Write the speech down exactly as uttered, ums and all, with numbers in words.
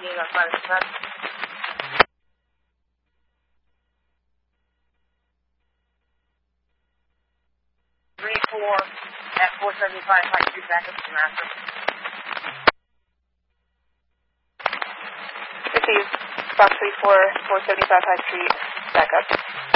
nineteen on five percent. three four at four seventy-five High Street, backup to Master. Received. Fox three four, four seventy-five High Street, backup.